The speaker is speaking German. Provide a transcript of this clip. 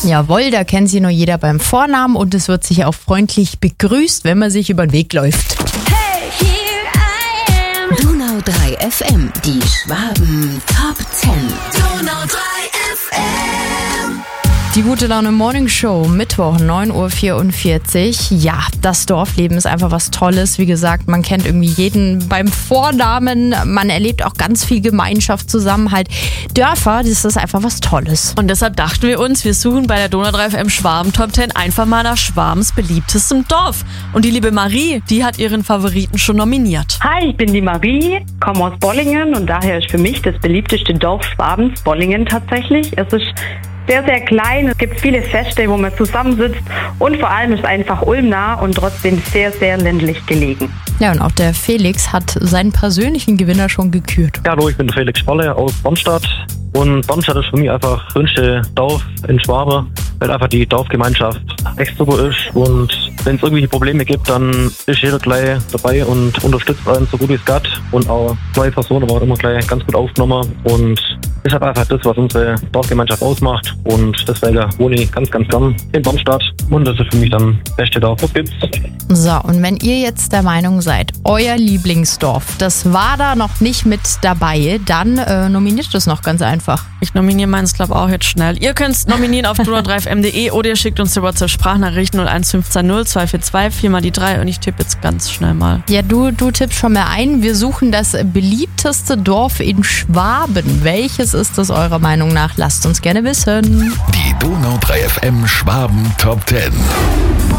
Jawohl, da kennt sie nur jeder beim Vornamen und es wird sich auch freundlich begrüßt, wenn man sich über den Weg läuft. Hey, here I am. Donau 3 FM, die Schwaben Top 10. Donau 3 FM. Die Gute Laune Morning Show, Mittwoch, 9.44 Uhr. Ja, das Dorfleben ist einfach was Tolles. Wie gesagt, man kennt irgendwie jeden beim Vornamen. Man erlebt auch ganz viel Gemeinschaft, Zusammenhalt. Dörfer, das ist einfach was Tolles. Und deshalb dachten wir uns, wir suchen bei der Donau 3 FM Schwaben Top 10 einfach mal nach Schwabens beliebtestem Dorf. Und die liebe Marie, die hat ihren Favoriten schon nominiert. Hi, ich bin die Marie, komme aus Bollingen und daher ist für mich das beliebteste Dorf Schwabens Bollingen tatsächlich. Es ist sehr, sehr klein. Es gibt viele Feste, wo man zusammensitzt und vor allem ist es einfach ulmnah und trotzdem sehr, sehr ländlich gelegen. Ja, und auch der Felix hat seinen persönlichen Gewinner schon gekürt. Ja, hallo, ich bin Felix Spalle aus Bonnstadt. Und Bonnstadt ist für mich einfach das schönste Dorf in Schwaben, weil einfach die Dorfgemeinschaft echt super ist. Und wenn es irgendwelche Probleme gibt, dann ist jeder gleich dabei und unterstützt einen so gut wie es geht. Und auch neue Personen waren immer gleich ganz gut aufgenommen. Und ist halt einfach das, was unsere Dorfgemeinschaft ausmacht. Und deswegen wohne ich ganz, ganz gern in Bonnstadt. Und das ist für mich dann das beste Dorf, was gibt's. So, und wenn ihr jetzt der Meinung seid, euer Lieblingsdorf, das war da noch nicht mit dabei, dann nominiert es noch ganz einfach. Ich nominiere meins, glaube auch jetzt schnell. Ihr könnt es nominieren auf donau3fm.de oder ihr schickt uns die WhatsApp-Sprachnachrichten 01510 242 4 mal die 3 und ich tippe jetzt ganz schnell mal. Ja, du tippst schon mal ein. Wir suchen das beliebteste Dorf in Schwaben. Welches ist es eurer Meinung nach? Lasst uns gerne wissen. Die Donau 3 FM Schwaben Top 10.